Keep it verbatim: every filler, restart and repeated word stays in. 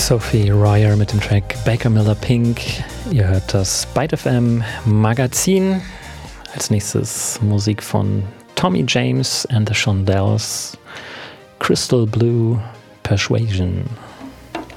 Sophie Royer mit dem Track Baker Miller Pink. Ihr hört das Byte F M Magazin. Als nächstes Musik von Tommy James and the Shondells, Crystal Blue Persuasion.